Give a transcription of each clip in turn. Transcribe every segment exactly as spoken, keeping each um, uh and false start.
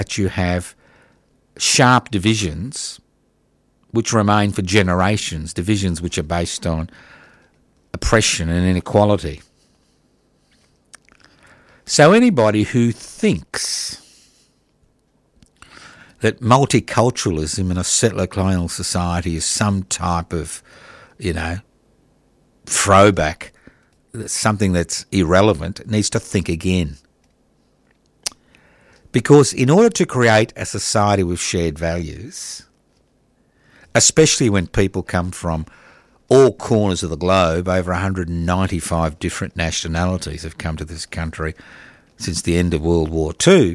that you have sharp divisions which remain for generations, divisions which are based on oppression and inequality. So anybody who thinks that multiculturalism in a settler colonial society is some type of, you know, throwback, something that's irrelevant, needs to think again. Because in order to create a society with shared values, especially when people come from all corners of the globe, over one hundred ninety-five different nationalities have come to this country since the end of World War Two,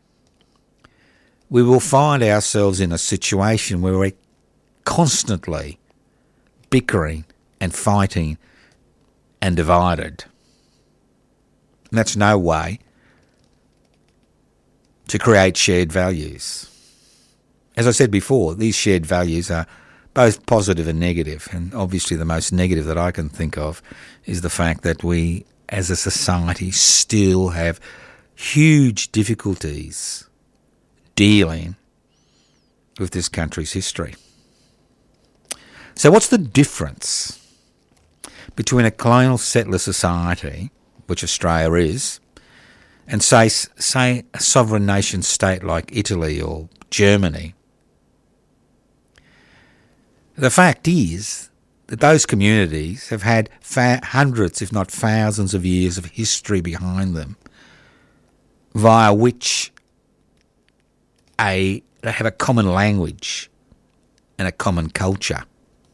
we will find ourselves in a situation where we're constantly bickering and fighting and divided. And that's no way to create shared values. As I said before, these shared values are both positive and negative, and obviously the most negative that I can think of is the fact that we as a society still have huge difficulties dealing with this country's history. So what's the difference between a colonial settler society, which Australia is, and say, say a sovereign nation state like Italy or Germany? The fact is that those communities have had fa- hundreds, if not thousands of years of history behind them, via which a, they have a common language and a common culture.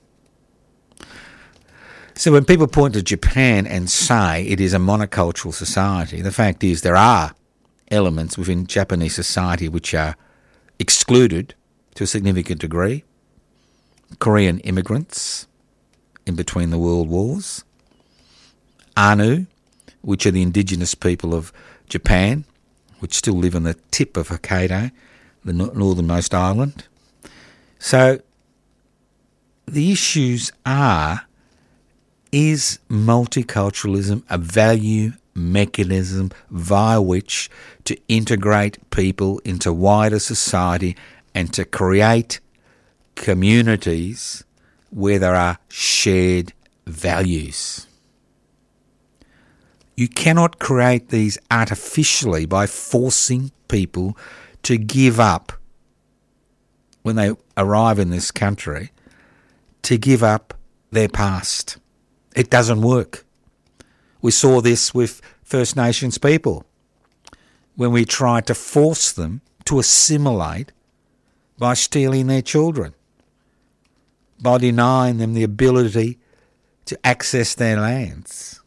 So when people point to Japan and say it is a monocultural society, the fact is there are elements within Japanese society which are excluded to a significant degree. Korean immigrants in between the world wars, Ainu, which are the indigenous people of Japan, which still live on the tip of Hokkaido, the northernmost island. So the issues are, is multiculturalism a value mechanism via which to integrate people into wider society and to create communities where there are shared values? You cannot create these artificially by forcing people to give up, when they arrive in this country, to give up their past. It doesn't work. We saw this with First Nations people when we tried to force them to assimilate by stealing their children, by denying them the ability to access their lands.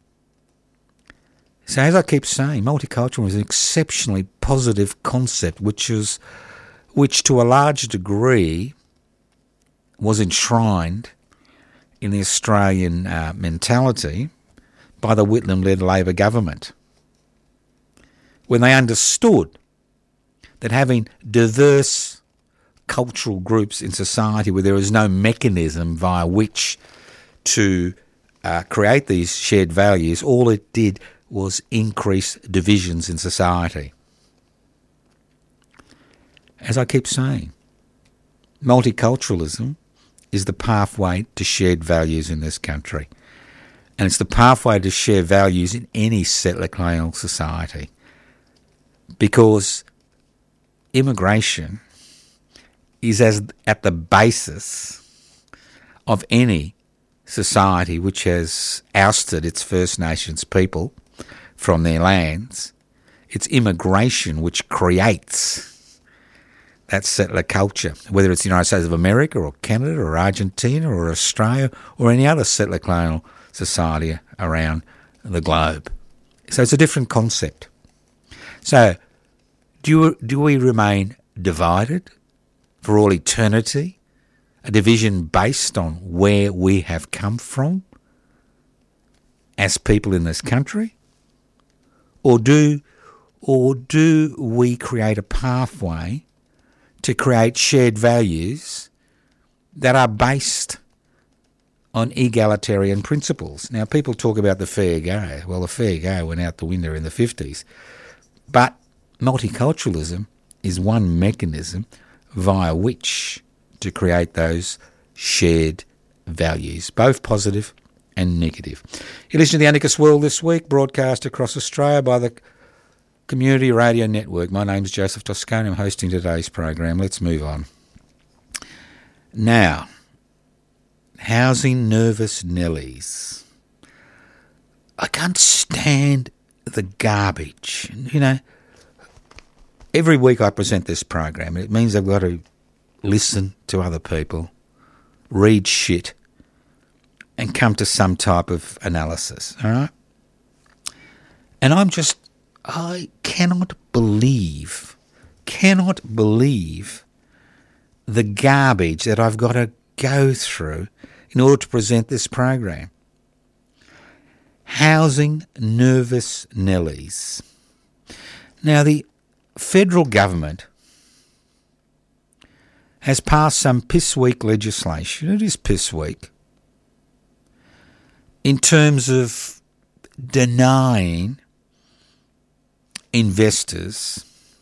So as I keep saying, multiculturalism is an exceptionally positive concept which is, which to a large degree was enshrined in the Australian uh, mentality by the Whitlam-led Labor government, when they understood that having diverse cultural groups in society where there is no mechanism via which to uh, create these shared values, all it did was increase divisions in society. As I keep saying, multiculturalism is the pathway to shared values in this country. And it's the pathway to share values in any settler colonial society. Because immigration is as at the basis of any society which has ousted its First Nations people from their lands. It's immigration which creates that settler culture, whether it's the United States of America or Canada or Argentina or Australia or any other settler colonial society around the globe. So it's a different concept. So do you, do we remain divided for all eternity, a division based on where we have come from as people in this country? Or do, or do we create a pathway to create shared values that are based on egalitarian principles? Now, people talk about the fair go. Well, the fair go went out the window in the fifties. But multiculturalism is one mechanism via which to create those shared values, both positive and negative. You listen to the Anarchist World this week, broadcast across Australia by the Community Radio Network. My name's Joseph Toscano. I'm hosting today's program. Let's move on. Now, housing nervous Nellies. I can't stand the garbage. You know, every week I present this program, and it means I've got to listen to other people, read shit, and come to some type of analysis, all right? And I'm just, I cannot believe, cannot believe the garbage that I've got to go through in order to present this program. Housing nervous Nellies. Now, the federal government has passed some piss-weak legislation. It is piss-weak in terms of denying investors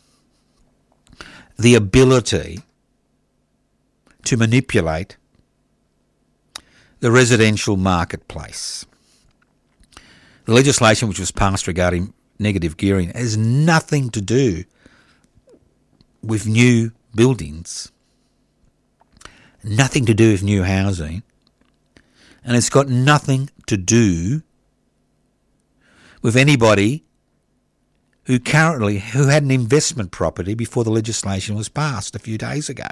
the ability to manipulate the residential marketplace. The legislation which was passed regarding negative gearing has nothing to do with new buildings, nothing to do with new housing, and it's got nothing to do with anybody who currently, who had an investment property before the legislation was passed a few days ago.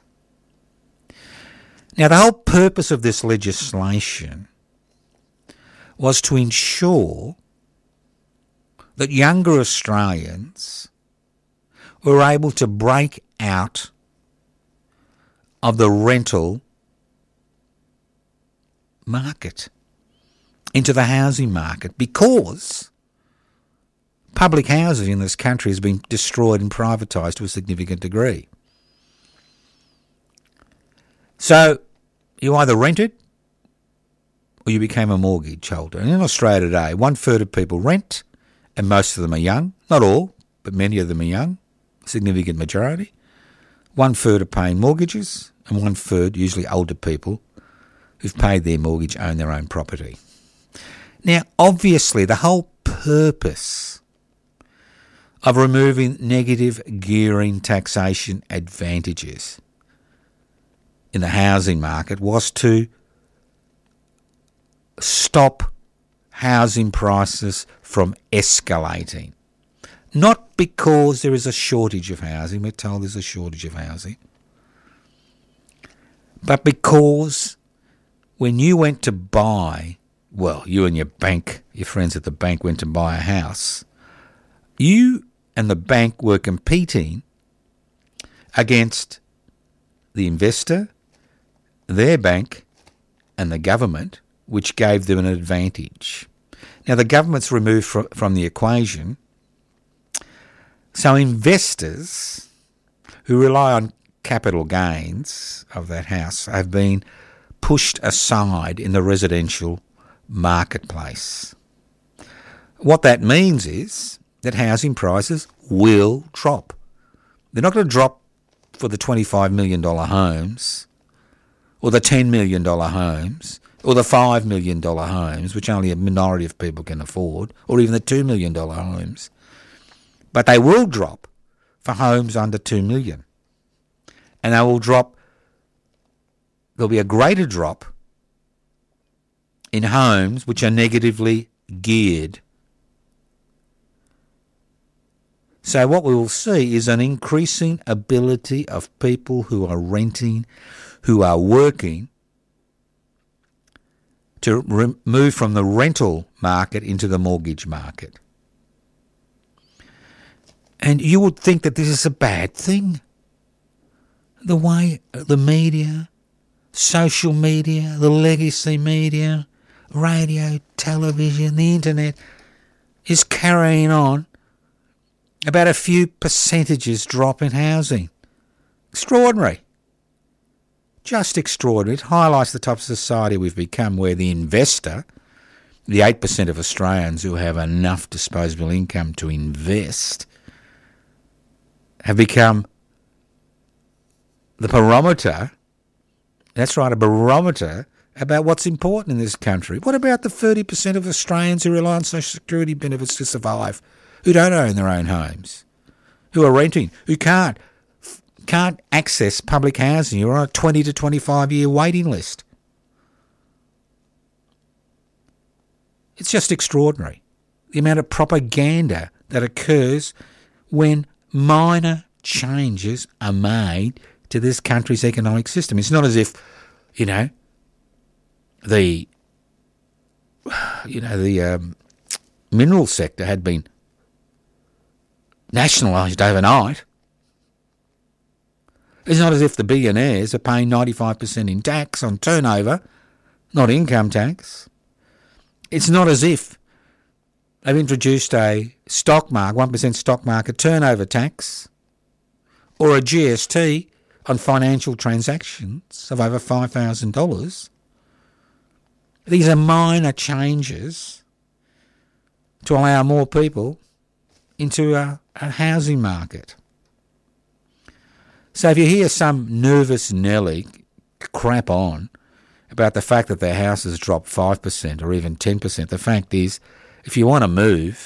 Now, the whole purpose of this legislation was to ensure that younger Australians were able to break out of the rental market into the housing market, because public housing in this country has been destroyed and privatised to a significant degree. So you either rented or you became a mortgage holder. And in Australia today, one third of people rent, and most of them are young. Not all, but many of them are young, a significant majority. One third are paying mortgages, and one third, usually older people, who've paid their mortgage, own their own property. Now, obviously, the whole purpose of removing negative gearing taxation advantages in the housing market was to stop housing prices from escalating. Not because there is a shortage of housing, we're told there's a shortage of housing, but because when you went to buy, well, you and your bank, your friends at the bank went to buy a house, you and the bank were competing against the investor, their bank, and the government, which gave them an advantage. Now, the government's removed fr- from the equation, so investors who rely on capital gains of that house have been pushed aside in the residential marketplace. What that means is that housing prices will drop. They're not going to drop for the twenty-five million dollars homes or the ten million dollars homes or the five million dollars homes, which only a minority of people can afford, or even the two million dollars homes. But they will drop for homes under two million dollars. And they will drop, there'll be a greater drop in homes which are negatively geared. So what we will see is an increasing ability of people who are renting, who are working, to re- move from the rental market into the mortgage market. And you would think that this is a bad thing. The way the media, social media, the legacy media, radio, television, the internet is carrying on about a few percentages drop in housing. Extraordinary. Just extraordinary. It highlights the type of society we've become, where the investor, the eight percent of Australians who have enough disposable income to invest, have become the barometer, that's right, a barometer about what's important in this country. What about the thirty percent of Australians who rely on social security benefits to survive, who don't own their own homes, who are renting, who can't can't access public housing, you're on a twenty to twenty-five year waiting list? It's just extraordinary, the amount of propaganda that occurs when minor changes are made to this country's economic system. It's not as if, you know, the, you know, the um, mineral sector had been nationalised overnight. It's not as if the billionaires are paying ninety-five percent in tax on turnover, not income tax. It's not as if they've introduced a stock market, one percent stock market turnover tax, or a G S T on financial transactions of over five thousand dollars. These are minor changes to allow more people into a, a housing market. So if you hear some nervous Nelly crap on about the fact that their house has dropped five percent or even ten percent, the fact is, if you want to move,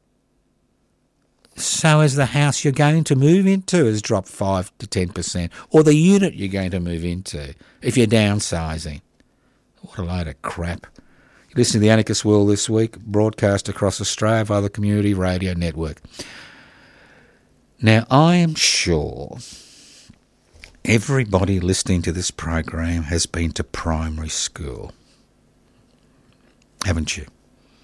so has the house you're going to move into has dropped five to ten percent, or the unit you're going to move into if you're downsizing. What a load of crap. You listen to The Anarchist World this week, broadcast across Australia via the Community Radio Network. Now, I am sure everybody listening to this program has been to primary school, haven't you?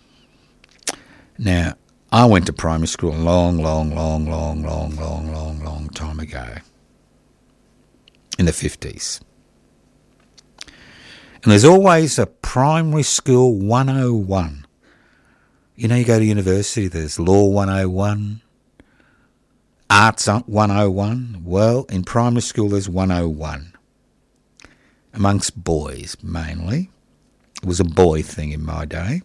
Now, I went to primary school a long, long, long, long, long, long, long, long time ago, in the fifties. And there's always a primary school one oh one. You know, you go to university, there's law one oh one, arts one oh one. Well, in primary school there's one oh one. Amongst boys, mainly. It was a boy thing in my day.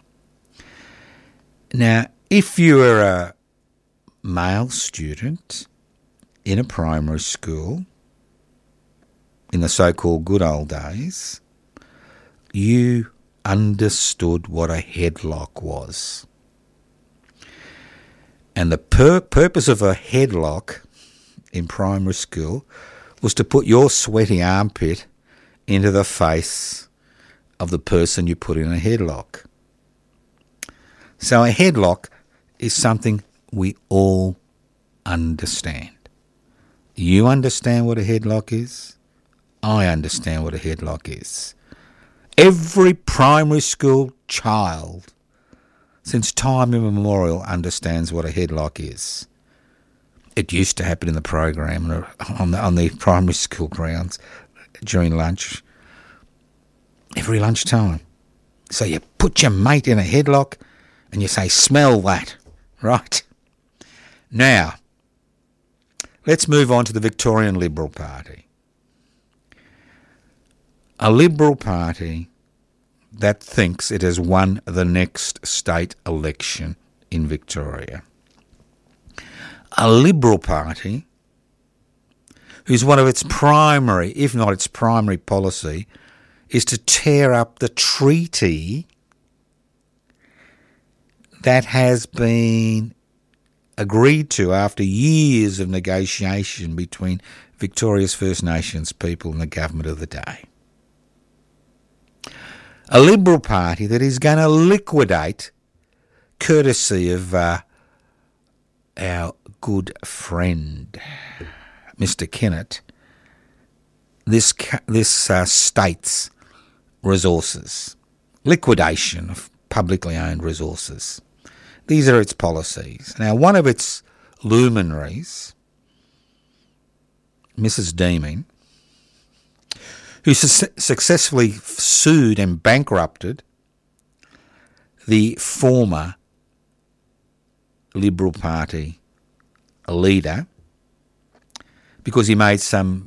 Now, if you were a male student in a primary school in the so-called good old days, you understood what a headlock was. And the pur- purpose of a headlock in primary school was to put your sweaty armpit into the face of the person you put in a headlock. So a headlock is something we all understand. You understand what a headlock is. I understand what a headlock is. Every primary school child, since time immemorial, understands what a headlock is. It used to happen in the program on the, on the primary school grounds during lunch, every lunchtime. So you put your mate in a headlock and you say, smell that, right? Now, let's move on to the Victorian Liberal Party. A Liberal Party that thinks it has won the next state election in Victoria. A Liberal Party whose one of its primary, if not its primary policy, is to tear up the treaty that has been agreed to after years of negotiation between Victoria's First Nations people and the government of the day. A Liberal Party that is going to liquidate, courtesy of uh, our good friend, Mister Kennett, this this uh, state's resources, liquidation of publicly owned resources. These are its policies. Now, one of its luminaries, Missus Deeming, who su- successfully sued and bankrupted the former Liberal Party leader because he made some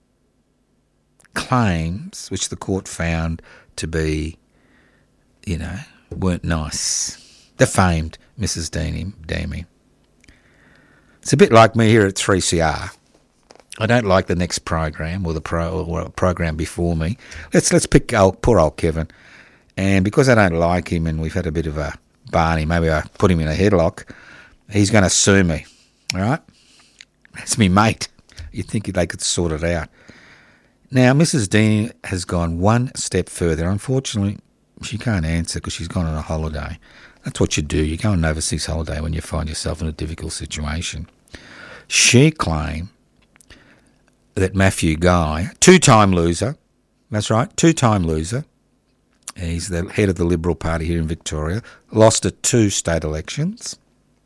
claims which the court found to be, you know, weren't nice. Defamed Missus Deeming. It's a bit like me here at three C R. I don't like the next program or the pro or program before me. Let's let's pick old, poor old Kevin, and because I don't like him and we've had a bit of a Barney, maybe I put him in a headlock. He's going to sue me, all right? That's me mate. You'd think they could sort it out. Now, Missus Dean has gone one step further. Unfortunately, she can't answer because she's gone on a holiday. That's what you do. You go on an overseas holiday when you find yourself in a difficult situation. She claimed that Matthew Guy, two-time loser, that's right, two-time loser, he's the head of the Liberal Party here in Victoria, lost at two state elections,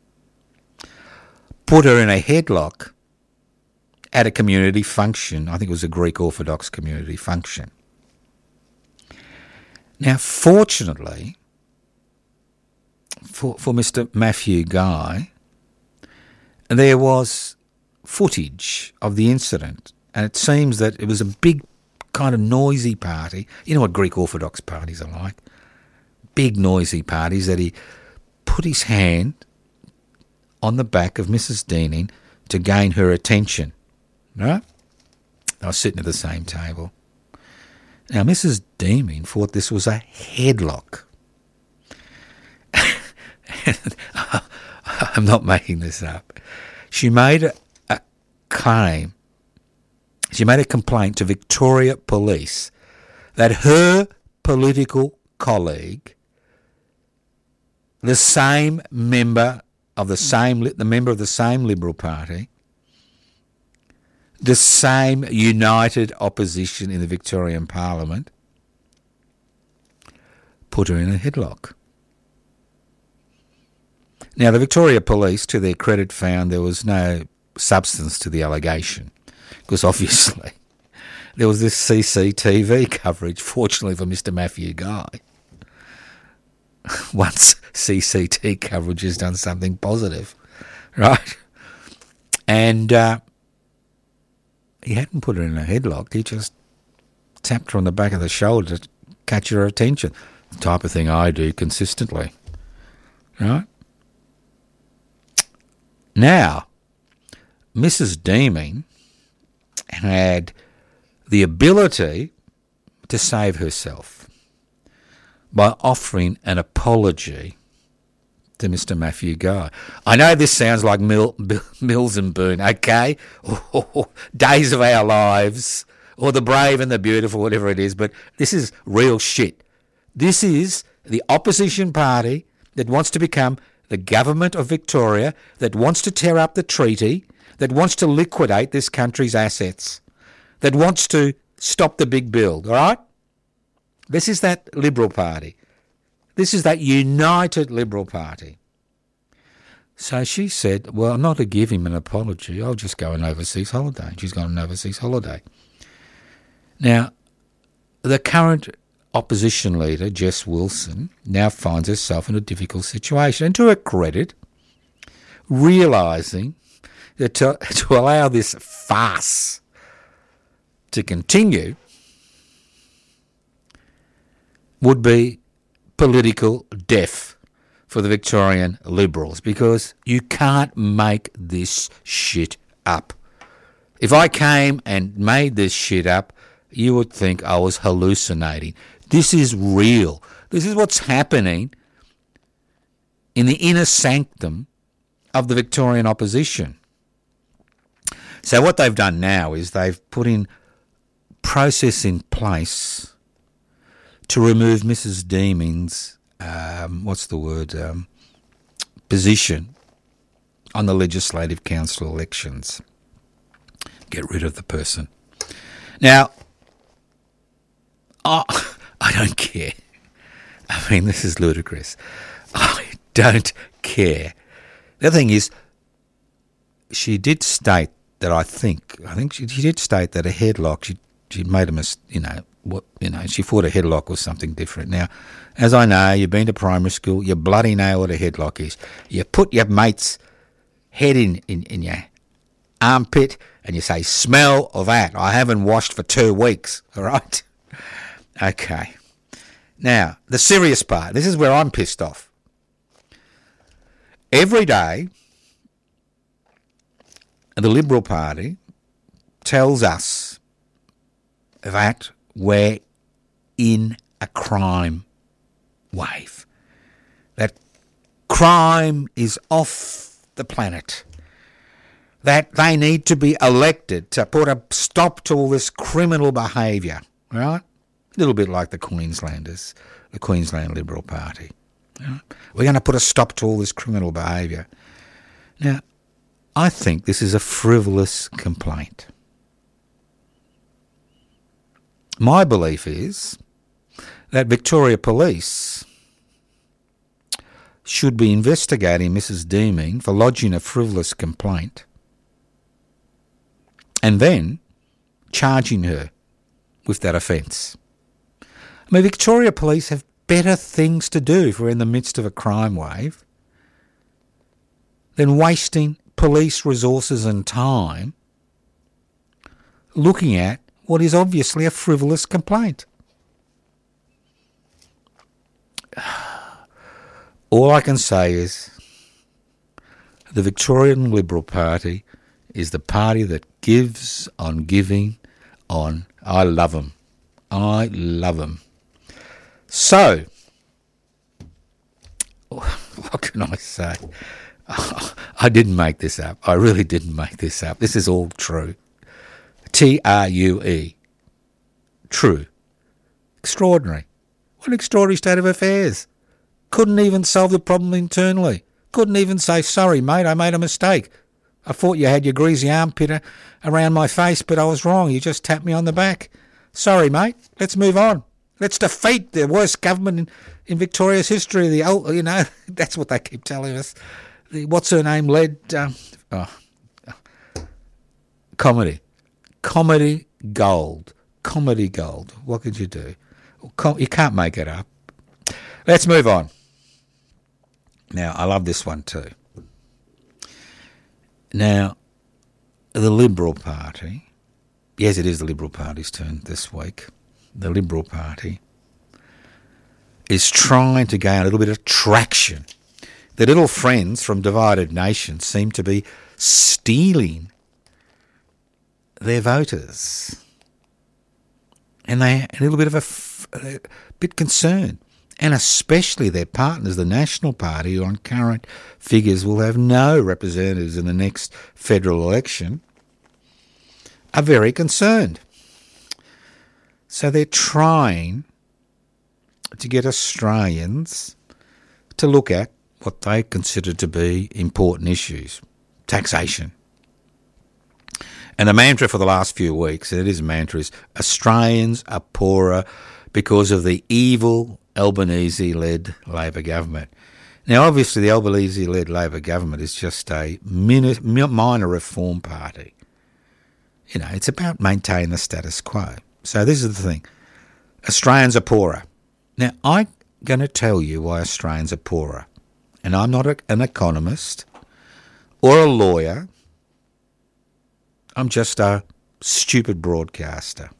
put her in a headlock at a community function. I think it was a Greek Orthodox community function. Now, fortunately, for, for Mister Matthew Guy, there was footage of the incident, and it seems that it was a big kind of noisy party. You know what Greek Orthodox parties are like? Big noisy parties that he put his hand on the back of Missus Deaning to gain her attention, right? They were sitting at the same table. Now, Missus Deaning thought this was a headlock. I'm not making this up. She made a, a claim, she made a complaint to Victoria Police that her political colleague, the same member of the same, the member of the same Liberal Party, the same united opposition in the Victorian Parliament, put her in a headlock. Now, the Victoria Police, to their credit, found there was no substance to the allegation, because obviously there was this C C T V coverage, fortunately for Mister Matthew Guy. Once C C T V coverage has done something positive, right? And uh, he hadn't put her in a headlock, he just tapped her on the back of the shoulder to catch her attention. The type of thing I do consistently, right? Now, Missus Deeming had the ability to save herself by offering an apology to Mister Matthew Guy. I know this sounds like Mill, Mills and Boone, okay? Or Days of Our Lives, or The Brave and the Beautiful, whatever it is, but this is real shit. This is the opposition party that wants to become the government of Victoria, that wants to tear up the treaty, that wants to liquidate this country's assets, that wants to stop the big build, all right? This is that Liberal Party. This is that united Liberal Party. So she said, well, I'm not to give him an apology, I'll just go on an overseas holiday. She's gone on an overseas holiday. Now, the current opposition leader, Jess Wilson, now finds herself in a difficult situation. And to her credit, realising that to, to allow this farce to continue would be political death for the Victorian Liberals, because you can't make this shit up. If I came and made this shit up, you would think I was hallucinating. This is real. This is what's happening in the inner sanctum of the Victorian opposition. So what they've done now is they've put in process in place to remove Missus Deeming's, um, what's the word, um, position on the Legislative Council elections. Get rid of the person. Now, oh, I don't care. I mean, this is ludicrous. I don't care. The other thing is, she did state that I think, I think she, she did state that a headlock, she she made a mis, you know, what, you know, she thought a headlock was something different. Now, as I know, you've been to primary school, you bloody know what a headlock is. You put your mate's head in, in, in your armpit and you say, smell of that. I haven't washed for two weeks, all right? Okay. Now, the serious part, this is where I'm pissed off. Every day, the Liberal Party tells us that we're in a crime wave. That crime is off the planet. That they need to be elected to put a stop to all this criminal behaviour, right? A little bit like the Queenslanders, the Queensland Liberal Party. Right? We're going to put a stop to all this criminal behaviour. Now, I think this is a frivolous complaint. My belief is that Victoria Police should be investigating Missus Deeming for lodging a frivolous complaint and then charging her with that offence. I mean, Victoria Police have better things to do if we're in the midst of a crime wave than wasting police resources and time looking at what is obviously a frivolous complaint. All I can say is the Victorian Liberal Party is the party that gives on giving on. I love them. I love them. So, what can I say? I didn't make this up. I really didn't make this up. This is all true. T R U E. True. Extraordinary. What an extraordinary state of affairs. Couldn't even solve the problem internally. Couldn't even say, sorry, mate, I made a mistake. I thought you had your greasy armpit around my face, but I was wrong. You just tapped me on the back. Sorry, mate. Let's move on. Let's defeat the worst government in, in Victoria's history. The old, you know, that's what they keep telling us. The, what's her name led? Um, oh, comedy. Comedy gold. Comedy gold. What could you do? You can't make it up. Let's move on. Now, I love this one too. Now, the Liberal Party, yes, it is the Liberal Party's turn this week. The Liberal Party is trying to gain a little bit of traction. The little friends from divided nations seem to be stealing their voters. And they're a little bit of a, a bit concerned. And especially their partners, the National Party, who on current figures will have no representatives in the next federal election, are very concerned. So they're trying to get Australians to look at what they consider to be important issues. Taxation. And the mantra for the last few weeks, and it is a mantra, is Australians are poorer because of the evil Albanese-led Labor government. Now, obviously, the Albanese-led Labor government is just a minor reform party. You know, it's about maintaining the status quo. So this is the thing. Australians are poorer. Now, I'm going to tell you why Australians are poorer. And I'm not a, an economist or a lawyer. I'm just a stupid broadcaster.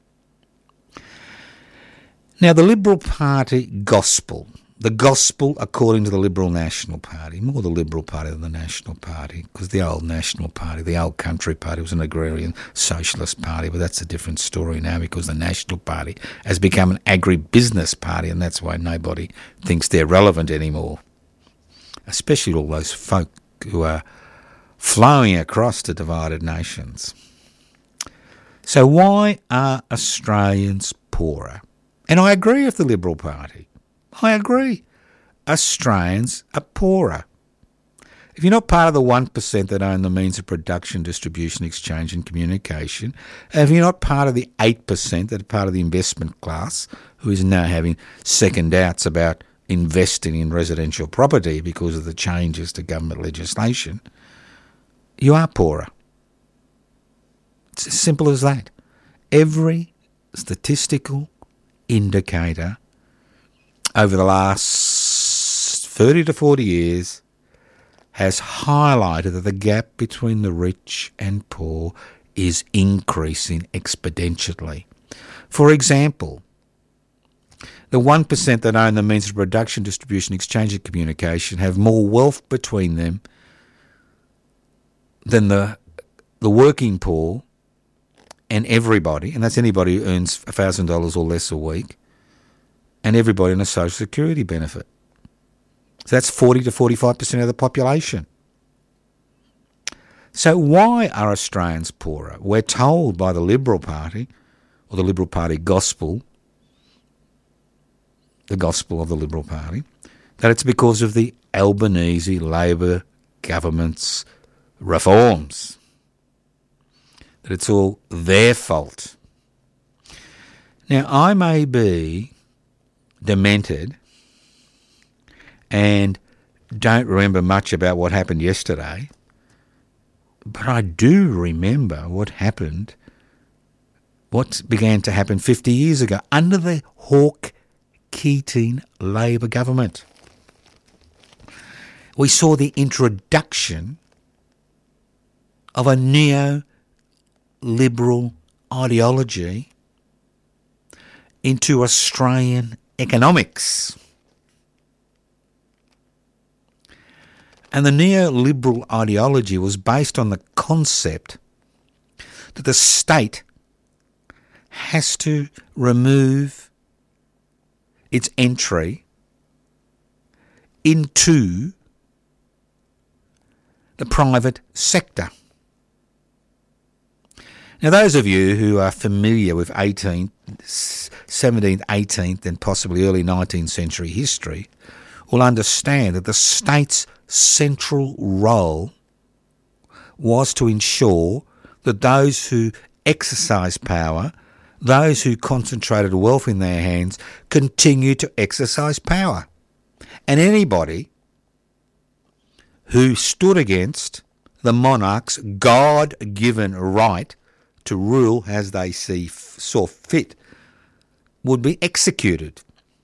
Now, the Liberal Party gospel, the gospel according to the Liberal National Party, more the Liberal Party than the National Party, because the old National Party, the old Country Party was an agrarian socialist party, but that's a different story now because the National Party has become an agribusiness party, and that's why nobody thinks they're relevant anymore, especially all those folk who are flowing across to divided nations. So why are Australians poorer? And I agree with the Liberal Party. I agree. Australians are poorer. If you're not part of the one percent that own the means of production, distribution, exchange and communication, and if you're not part of the eight percent that are part of the investment class, who is now having second doubts about investing in residential property because of the changes to government legislation, you are poorer. It's as simple as that. Every statistical indicator over the last thirty to forty years has highlighted that the gap between the rich and poor is increasing exponentially. For example, the one percent that own the means of production, distribution, exchange and communication have more wealth between them than the the working poor and everybody, and that's anybody who earns one thousand dollars or less a week, and everybody on a social security benefit. So that's forty to forty-five percent of the population. So why are Australians poorer? We're told by the Liberal Party, or the Liberal Party gospel, the gospel of the Liberal Party, that it's because of the Albanese Labor government's reforms. That it's all their fault. Now, I may be demented and don't remember much about what happened yesterday, but I do remember what happened, what began to happen fifty years ago under the Hawke Keating Labor government. We saw the introduction of a neo-liberal ideology into Australian economics. And the neoliberal ideology was based on the concept that the state has to remove its entry into the private sector. Now, those of you who are familiar with eighteenth, seventeenth, eighteenth and possibly early nineteenth century history will understand that the state's central role was to ensure that those who exercise power, those who concentrated wealth in their hands, continued to exercise power. And anybody who stood against the monarch's God-given right to rule as they see saw fit would be executed.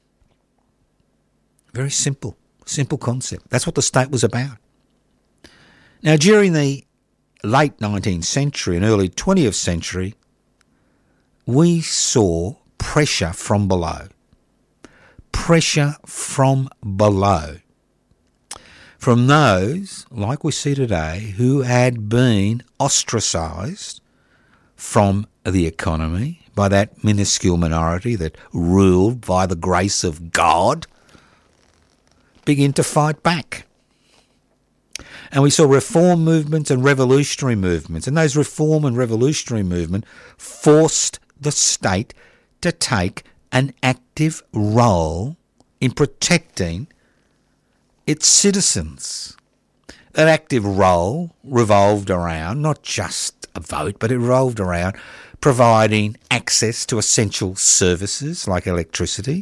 Very simple, simple concept. That's what the state was about. Now, during the late nineteenth century and early twentieth century, we saw pressure from below. Pressure from below. From those, like we see today, who had been ostracised from the economy by that minuscule minority that ruled by the grace of God, begin to fight back. And we saw reform movements and revolutionary movements, and those reform and revolutionary movements forced the state to take an active role in protecting its citizens. That active role revolved around not just a vote, but it revolved around providing access to essential services like electricity,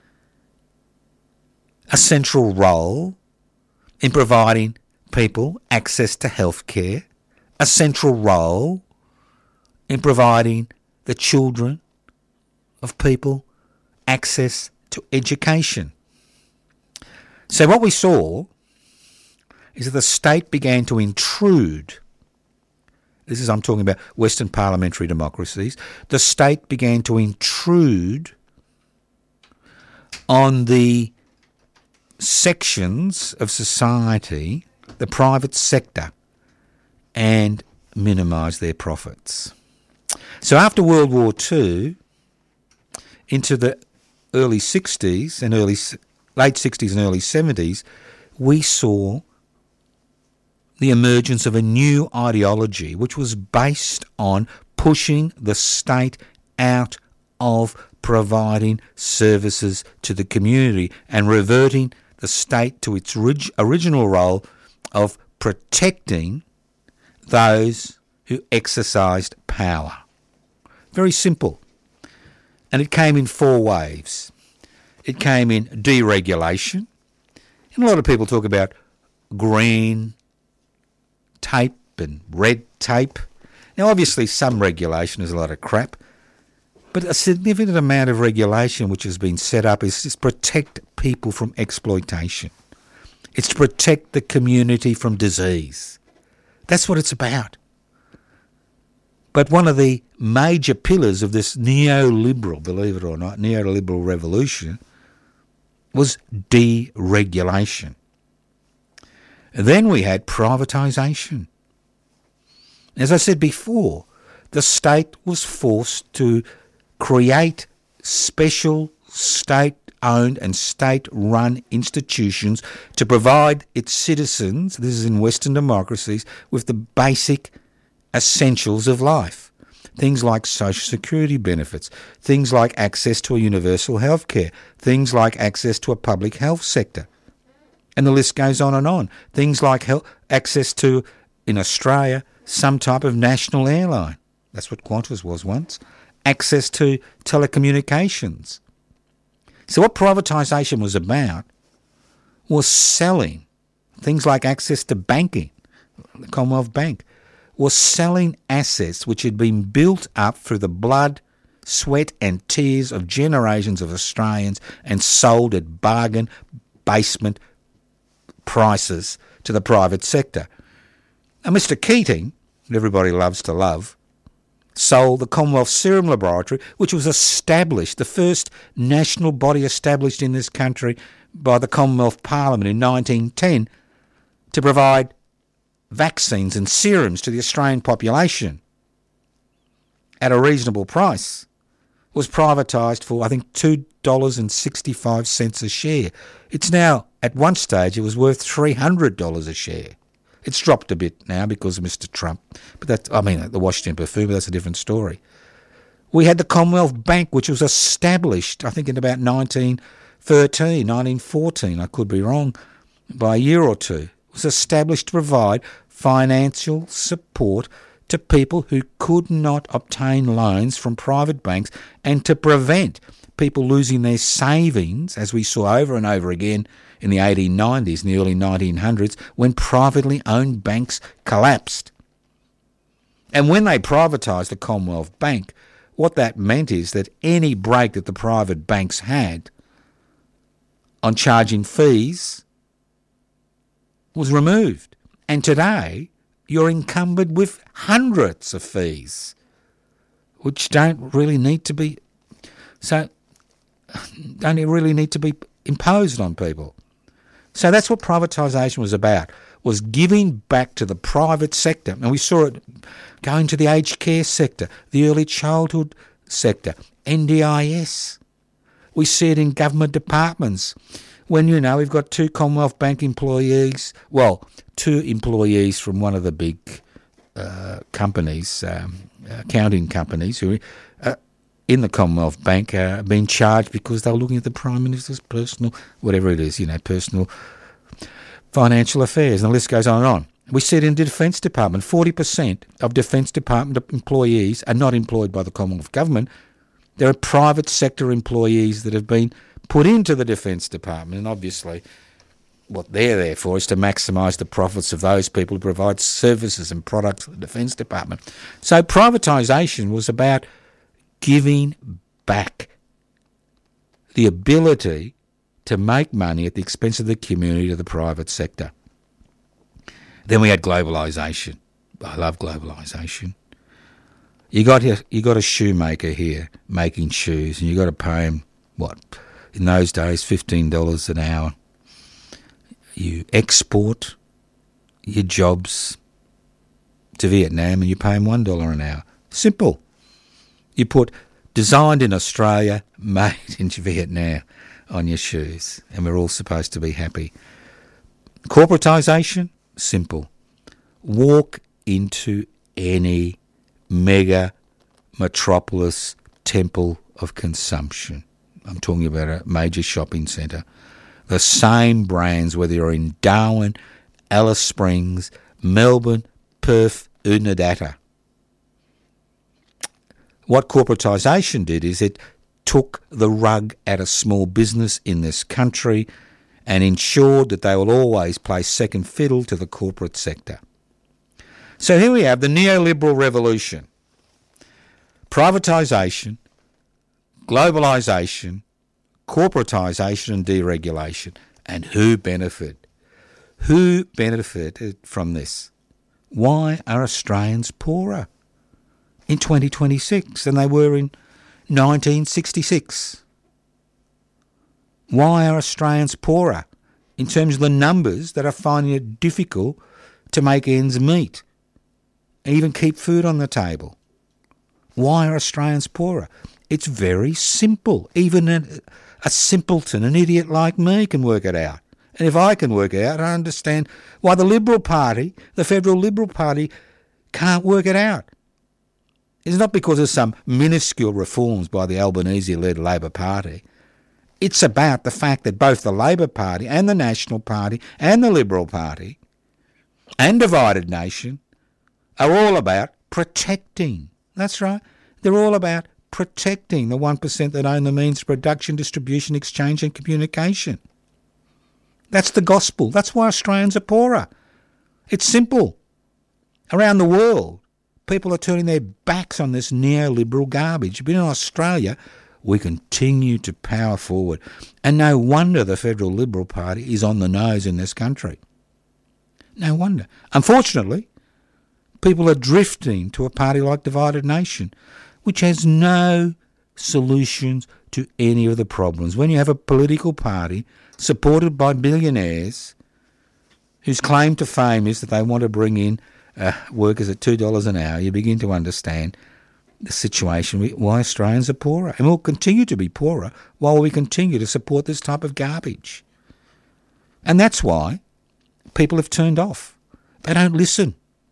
a central role in providing people access to healthcare, a central role in providing the children of people access to education. So what we saw is that the state began to intrude. This is, I'm talking about Western parliamentary democracies. The state began to intrude on the sections of society, the private sector, and minimise their profits. So after World War Two, into the early sixties and early late sixties and early seventies, we saw the emergence of a new ideology which was based on pushing the state out of providing services to the community and reverting the state to its orig- original role of protecting those who exercised power. Very simple. And it came in four waves. It came in deregulation. And a lot of people talk about green tape and red tape. Now, obviously, some regulation is a lot of crap, but a significant amount of regulation which has been set up is to protect people from exploitation. It's to protect the community from disease. That's what it's about. But one of the major pillars of this neoliberal, believe it or not, neoliberal revolution was deregulation. And then we had privatisation. As I said before, the the state was forced to create special state-owned and state-run institutions to provide its citizens, this is in Western democracies, with the basic essentials of life. Things like social security benefits, things like access to a universal health care, things like access to a public health sector. And the list goes on and on. Things like health, access to, in Australia, some type of national airline. That's what Qantas was once. Access to telecommunications. So what privatisation was about was selling things like access to banking, the Commonwealth Bank, was selling assets which had been built up through the blood, sweat and tears of generations of Australians and sold at bargain basement prices to the private sector. And Mister Keating, that everybody loves to love, sold the Commonwealth Serum Laboratory, which was established, the first national body established in this country by the Commonwealth Parliament in nineteen ten, to provide vaccines and serums to the Australian population at a reasonable price, was privatised for, I think, two dollars sixty-five a share. It's now, at one stage, it was worth three hundred dollars a share. It's dropped a bit now because of Mister Trump. But that, I mean, the Washington buffoon, but that's a different story. We had the Commonwealth Bank, which was established, I think, in about nineteen thirteen, nineteen fourteen, I could be wrong, by a year or two. It was established to provide financial support to people who could not obtain loans from private banks and to prevent people losing their savings, as we saw over and over again in the eighteen nineties and the early nineteen hundreds, when privately owned banks collapsed. And when they privatised the Commonwealth Bank, what that meant is that any break that the private banks had on charging fees was removed. And today, you're encumbered with hundreds of fees, which don't really need to be, so don't really need to be imposed on people. So that's what privatisation was about, was giving back to the private sector. And we saw it going to the aged care sector, the early childhood sector, N D I S. We see it in government departments. When, you know, we've got two Commonwealth Bank employees, well, two employees from one of the big uh, companies, um, accounting companies, who uh, in the Commonwealth Bank are being charged because they're looking at the Prime Minister's personal, whatever it is, you know, personal financial affairs, and the list goes on and on. We see it in the Defence Department. forty percent of Defence Department employees are not employed by the Commonwealth Government. There are private sector employees that have been put into the Defence Department, and obviously what they're there for is to maximise the profits of those people who provide services and products to the Defence Department. So privatisation was about giving back the ability to make money at the expense of the community to the private sector. Then we had globalisation. I love globalisation. You got here, you got a shoemaker here making shoes, and you got to pay him what? In those days, fifteen dollars an hour. You export your jobs to Vietnam and you pay them one dollar an hour. Simple. You put designed in Australia, made in Vietnam on your shoes, and we're all supposed to be happy. Corporatisation, simple. Walk into any mega metropolis temple of consumption. I'm talking about a major shopping centre. The same brands, whether you're in Darwin, Alice Springs, Melbourne, Perth, Oodnadatta. What corporatisation did is it took the rug out of small business in this country and ensured that they will always play second fiddle to the corporate sector. So here we have the neoliberal revolution. Privatisation, globalisation, corporatisation and deregulation. And who benefited? Who benefited from this? Why are Australians poorer in twenty twenty-six than they were in nineteen sixty-six? Why are Australians poorer in terms of the numbers that are finding it difficult to make ends meet, even keep food on the table? Why are Australians poorer? It's very simple. Even a, a simpleton, an idiot like me can work it out. And if I can work it out, I understand why the Liberal Party, the Federal Liberal Party, can't work it out. It's not because of some minuscule reforms by the Albanese-led Labor Party. It's about the fact that both the Labor Party and the National Party and the Liberal Party and Divided Nation are all about protecting. That's right. They're all about protecting the one percent that own the means of production, distribution, exchange and communication. That's the gospel. That's why Australians are poorer. It's simple. Around the world, people are turning their backs on this neoliberal garbage. But in Australia, we continue to power forward. And no wonder the Federal Liberal Party is on the nose in this country. No wonder. Unfortunately, people are drifting to a party like Divided Nation, which has no solutions to any of the problems. When you have a political party supported by billionaires whose claim to fame is that they want to bring in uh, workers at two dollars an hour, you begin to understand the situation, why Australians are poorer. And we'll continue to be poorer while we continue to support this type of garbage. And that's why people have turned off. They don't listen.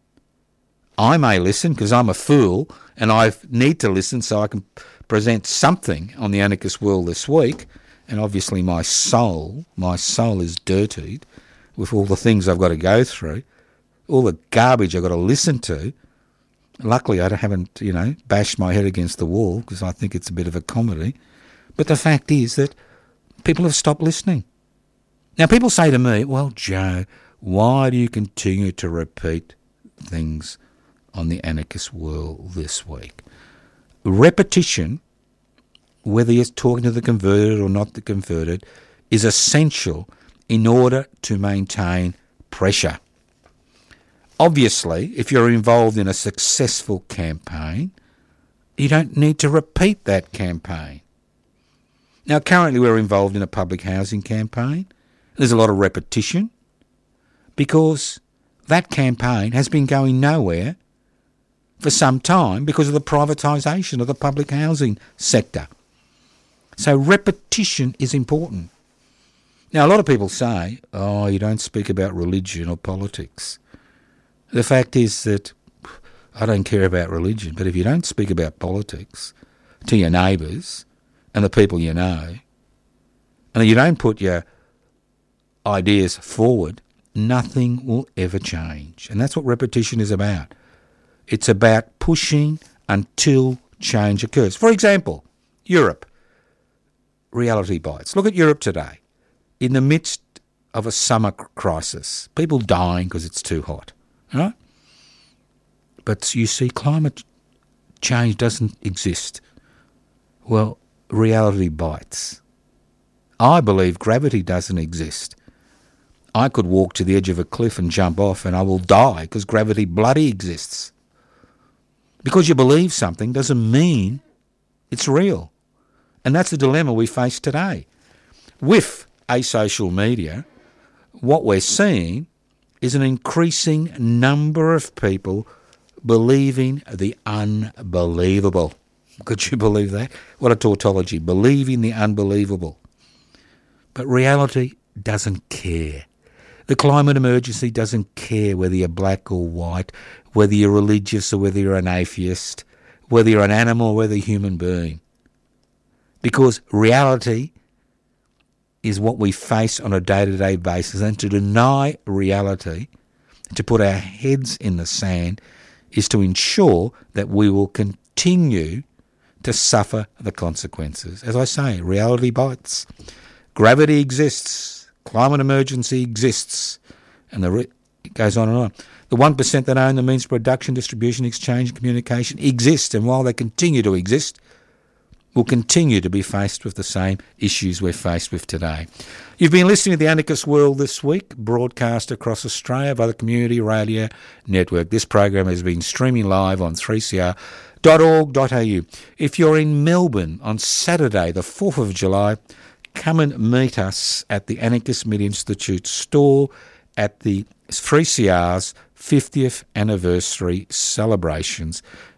I may listen because I'm a fool and I need to listen so I can present something on the Anarchist World this week. And obviously my soul, my soul is dirtied with all the things I've got to go through, all the garbage I've got to listen to. Luckily, I haven't, you know, bashed my head against the wall because I think it's a bit of a comedy. But the fact is that people have stopped listening. Now, people say to me, well, Joe, why do you continue to repeat things on the Anarchist World this week? Repetition, whether you're talking to the converted or not the converted, is essential in order to maintain pressure. Obviously, if you're involved in a successful campaign, you don't need to repeat that campaign. Now, currently we're involved in a public housing campaign. There's a lot of repetition because that campaign has been going nowhere for some time because of the privatisation of the public housing sector. So repetition is important. Now, a lot of people say, oh, you don't speak about religion or politics. The fact is that I don't care about religion, but if you don't speak about politics to your neighbours and the people you know, and you don't put your ideas forward, nothing will ever change. And that's what repetition is about. It's about pushing until change occurs. For example, Europe. Reality bites. Look at Europe today. In the midst of a summer crisis, people dying because it's too hot. Right? But you see, climate change doesn't exist. Well, reality bites. I believe gravity doesn't exist. I could walk to the edge of a cliff and jump off and I will die because gravity bloody exists. Because you believe something doesn't mean it's real. And that's the dilemma we face today. With asocial media, what we're seeing is an increasing number of people believing the unbelievable. Could you believe that? What a tautology, believing the unbelievable. But reality doesn't care. The climate emergency doesn't care whether you're black or white, whether you're religious or whether you're an atheist, whether you're an animal or whether you're a human being. Because reality is what we face on a day-to-day basis, and to deny reality, to put our heads in the sand, is to ensure that we will continue to suffer the consequences. As I say, reality bites. Gravity exists. Climate emergency exists. And the re- it goes on and on. The one percent that own the means of production, distribution, exchange and communication exist, and while they continue to exist, will continue to be faced with the same issues we're faced with today. You've been listening to The Anarchist World this week, broadcast across Australia by the Community Radio Network. This program has been streaming live on three c r dot org dot a u. If you're in Melbourne on Saturday, the fourth of July, come and meet us at the Anarchist Media Institute store at the three C R's fiftieth anniversary celebrations.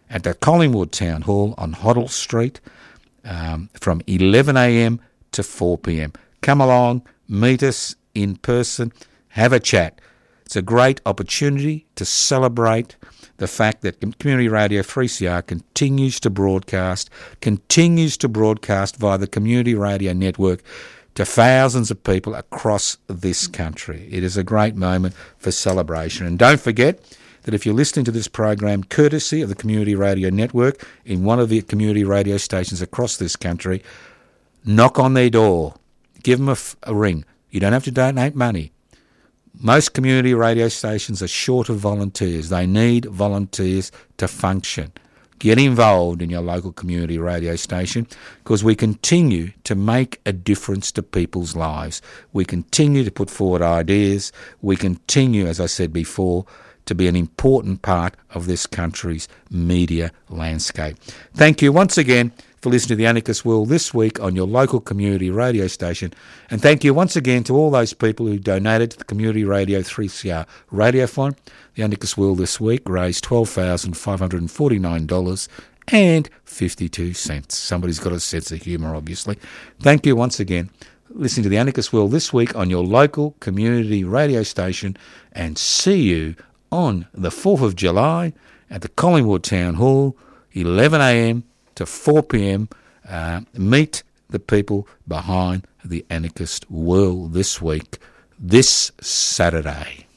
at the Collingwood Town Hall on Hoddle Street um, from eleven a m to four p m. Come along, meet us in person, have a chat. It's a great opportunity to celebrate the fact that Community Radio three C R continues to broadcast, continues to broadcast via the Community Radio Network to thousands of people across this country. It is a great moment for celebration. And don't forget that if you're listening to this program courtesy of the Community Radio Network in one of the community radio stations across this country, knock on their door, give them a, f- a ring. You don't have to donate money. Most community radio stations are short of volunteers. They need volunteers to function. Get involved in your local community radio station because we continue to make a difference to people's lives. We continue to put forward ideas. We continue, as I said before, to be an important part of this country's media landscape. Thank you once again for listening to The Anarchist World this week on your local community radio station. And thank you once again to all those people who donated to the Community Radio three C R Radiothon. The Anarchist World this week raised twelve thousand five hundred forty-nine dollars and fifty-two cents. Somebody's got a sense of humour, obviously. Thank you once again. Listening to The Anarchist World this week on your local community radio station, and see you on the fourth of July at the Collingwood Town Hall, eleven a m to four p m. Uh, meet the people behind The Anarchist World this week, this Saturday.